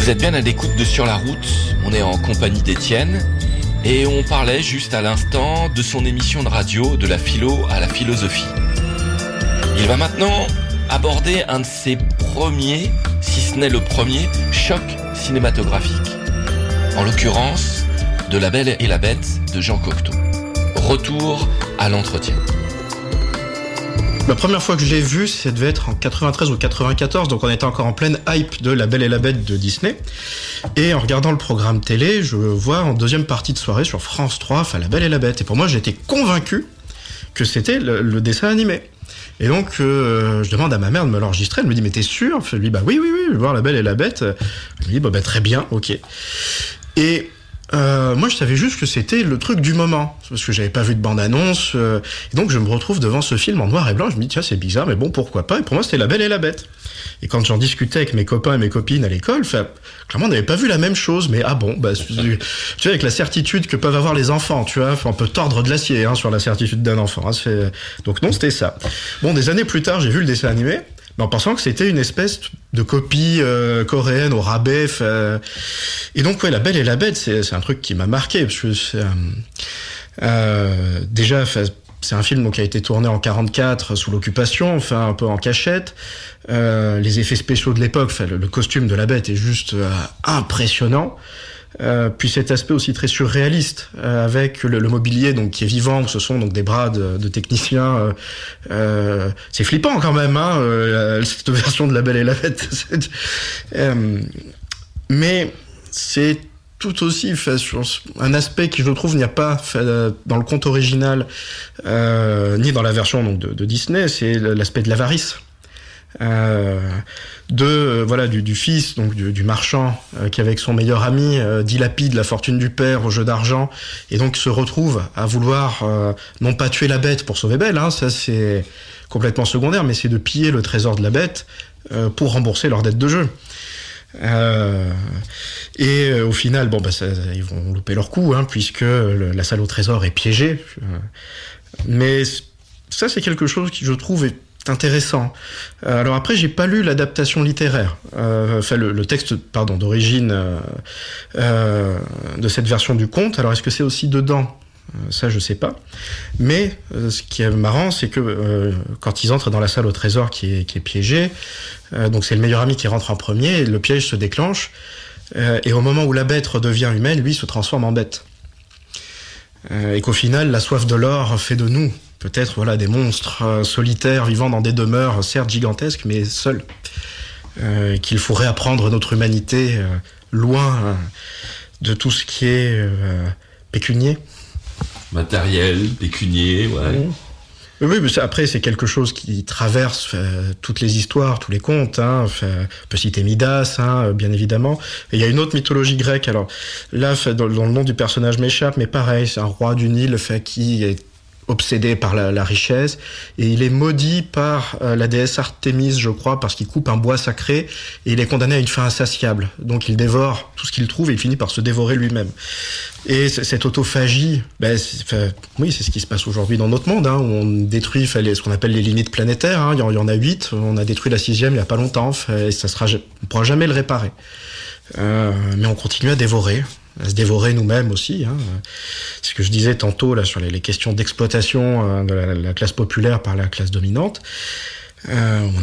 Vous êtes bien à l'écoute de Sur la route, on est en compagnie d'Étienne et on parlait juste à l'instant de son émission de radio de la philo à la philosophie. Il va maintenant aborder un de ses premiers, si ce n'est le premier, choc cinématographique. En l'occurrence, de La Belle et la Bête de Jean Cocteau. Retour à l'entretien. La première fois que je l'ai vu, ça devait être en 93 ou 94, donc on était encore en pleine hype de La Belle et la Bête de Disney. Et en regardant le programme télé, je vois en deuxième partie de soirée sur France 3, enfin La Belle et la Bête. Et pour moi, j'étais convaincu que c'était le dessin animé. Et donc, je demande à ma mère de me l'enregistrer. Elle me dit, mais t'es sûr? Je lui dis, bah oui, je vais voir La Belle et la Bête. Elle me dit, bah très bien, ok. Et moi, je savais juste que c'était le truc du moment, parce que j'avais pas vu de bande-annonce. Et donc, je me retrouve devant ce film en noir et blanc. Je me dis, tiens, c'est bizarre, mais bon, pourquoi pas? Et pour moi, c'était La Belle et la Bête. Et quand j'en discutais avec mes copains et mes copines à l'école, clairement, on n'avait pas vu la même chose. Mais ah bon, tu vois, avec la certitude que peuvent avoir les enfants, tu vois, on peut tordre de l'acier sur la certitude d'un enfant. Donc non, c'était ça. Bon, des années plus tard, j'ai vu le dessin animé, mais en pensant que c'était une espèce de copie coréenne au rabais. Et donc, ouais, La Belle et la Bête, c'est un truc qui m'a marqué, parce que déjà, c'est un film qui a été tourné en 44 sous l'occupation, enfin un peu en cachette. Les effets spéciaux de l'époque, le costume de la Bête est juste impressionnant. Puis cet aspect aussi très surréaliste, avec le mobilier donc qui est vivant, où ce sont donc des bras de techniciens. C'est flippant quand même, cette version de La Belle et la Bête. Mais c'est tout aussi un aspect qui, je trouve, n'y a pas dans le conte original, ni dans la version donc de Disney, c'est l'aspect de l'avarice. Du fils donc du marchand qui avec son meilleur ami dilapide la fortune du père au jeu d'argent et donc se retrouve à vouloir non pas tuer la bête pour sauver Belle, ça c'est complètement secondaire, mais c'est de piller le trésor de la bête pour rembourser leur dette de jeu. Et au final, ils vont louper leur coup, puisque la salle au trésor est piégée. Mais ça, c'est quelque chose qui, je trouve, est intéressant. Alors après, j'ai pas lu l'adaptation littéraire, le texte, d'origine de cette version du conte. Alors est-ce que c'est aussi dedans? Ça, je sais pas. Mais ce qui est marrant, c'est que quand ils entrent dans la salle au trésor qui est piégée, donc c'est le meilleur ami qui rentre en premier, et le piège se déclenche, et au moment où la bête redevient humaine, lui se transforme en bête. Et qu'au final, la soif de l'or fait de nous peut-être des monstres solitaires vivant dans des demeures certes gigantesques, mais seuls. Qu'il faut réapprendre notre humanité loin de tout ce qui est pécunier. Matériel, pécunier, ouais. Oui, mais après, c'est quelque chose qui traverse toutes les histoires, tous les contes. On peut citer Midas, bien évidemment. Et il y a une autre mythologie grecque. Alors là, dans le nom du personnage m'échappe, mais pareil, c'est un roi du Nil qui est obsédé par la richesse, et il est maudit par la déesse Artémis, je crois, parce qu'il coupe un bois sacré, et il est condamné à une faim insatiable. Donc il dévore tout ce qu'il trouve, et il finit par se dévorer lui-même. Et cette autophagie, c'est ce qui se passe aujourd'hui dans notre monde, où on détruit ce qu'on appelle les limites planétaires. Il y en a 8, on a détruit la 6e il y a pas longtemps, et on pourra jamais le réparer. Mais on continue à dévorer. À se dévorer nous-mêmes aussi. C'est ce que je disais tantôt là sur les questions d'exploitation de la classe populaire par la classe dominante.